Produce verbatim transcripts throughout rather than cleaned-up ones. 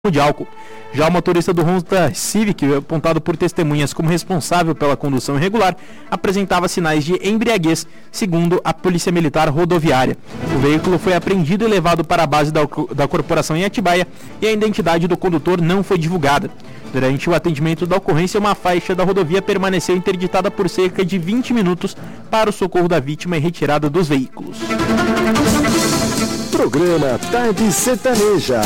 de álcool. Já o motorista do Honda Civic, apontado por testemunhas como responsável pela condução irregular, apresentava sinais de embriaguez, segundo a Polícia Militar Rodoviária. O veículo foi apreendido e levado para a base da, da corporação em Atibaia e a identidade do condutor não foi divulgada. Durante o atendimento da ocorrência, uma faixa da rodovia permaneceu interditada por cerca de vinte minutos para o socorro da vítima e retirada dos veículos. Programa Tarde Sertaneja.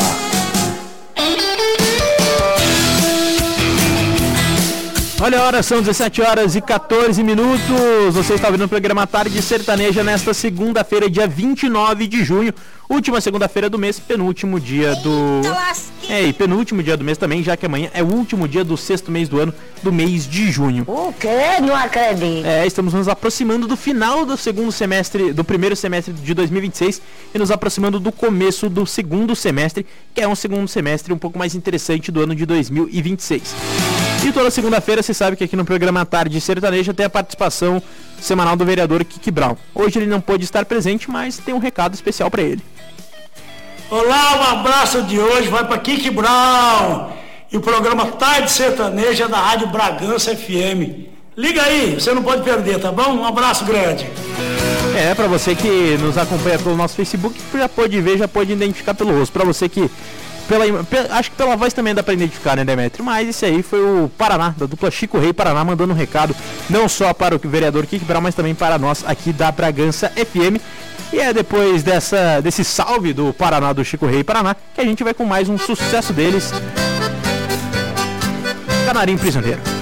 Olha a hora, são dezessete horas e quatorze minutos. Você está ouvindo o programa Tarde Sertaneja nesta segunda-feira, dia vinte e nove de junho. Última segunda-feira do mês, penúltimo dia do... É, e penúltimo dia do mês também, já que amanhã é o último dia do sexto mês do ano, do mês de junho. O quê? Não acredito. É, estamos nos aproximando do final do segundo semestre, do primeiro semestre de dois mil e vinte e seis e nos aproximando do começo do segundo semestre, que é um segundo semestre um pouco mais interessante do ano de dois mil e vinte e seis. E toda segunda-feira você sabe que aqui no programa Tarde Sertaneja tem a participação semanal do vereador Kiki Brown. Hoje ele não pôde estar presente, mas tem um recado especial para ele. Olá, um abraço de hoje vai para Kiki Brown e o programa Tarde Sertaneja da Rádio Bragança F M. Liga aí, você não pode perder, tá bom? Um abraço grande. É, para você que nos acompanha pelo nosso Facebook, já pode ver, já pode identificar pelo rosto. Para você que Pela, acho que pela voz também dá pra identificar, né, Demetrio? Mas esse aí foi o Paraná, da dupla Chico Rei Paraná, mandando um recado não só para o vereador Kiki Brown, mas também para nós aqui da Bragança F M. E é depois dessa, desse salve do Paraná, do Chico Rei Paraná, que a gente vai com mais um sucesso deles, Canarinho Prisioneiro.